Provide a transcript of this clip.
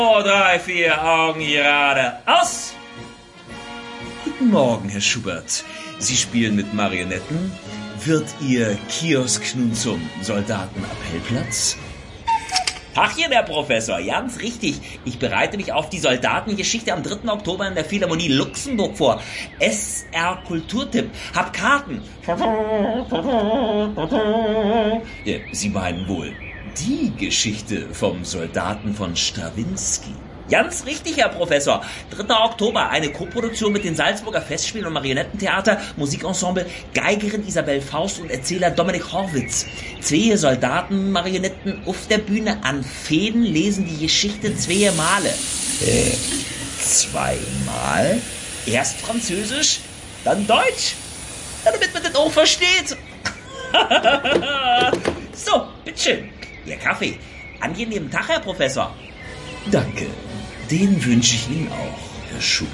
3, 4, Augen gerade. Aus! Guten Morgen, Herr Schubert. Sie spielen mit Marionetten? Wird Ihr Kiosk nun zum Soldatenappellplatz? Tachchen, Herr Professor, ganz richtig. Ich bereite mich auf die Soldatengeschichte am 3. Oktober in der Philharmonie Luxemburg vor. SR Kulturtipp. Hab Karten. Ja, Sie meinen wohl die Geschichte vom Soldaten von Strawinski? Ganz richtig, Herr Professor. 3. Oktober, eine Koproduktion mit den Salzburger Festspielen und Marionettentheater, Musikensemble, Geigerin Isabel Faust und Erzähler Dominik Horwitz. 2 Soldatenmarionetten auf der Bühne an Fäden lesen die Geschichte 2 Male. 2 Mal? Erst Französisch, dann Deutsch, damit man das auch versteht. So, bitteschön, Ihr Kaffee. Angenehmen Tag, Herr Professor. Danke, den wünsche ich Ihnen auch, Herr Schubert.